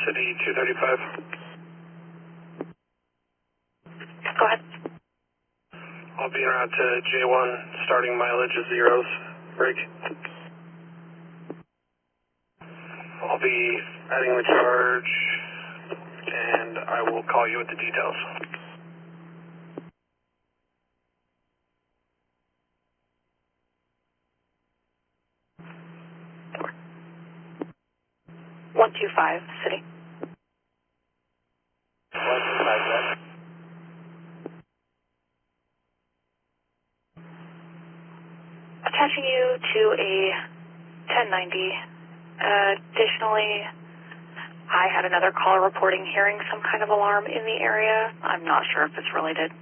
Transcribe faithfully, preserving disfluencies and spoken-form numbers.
City two thirty-five. Go ahead. I'll be en route to J one, starting mileage of zeros. Break. I'll be adding the charge, and I will call you with the details. one two five, City. one two five, yes. Attaching you to a ten ninety. Uh, additionally, I had another caller reporting hearing some kind of alarm in the area. I'm not sure if it's related.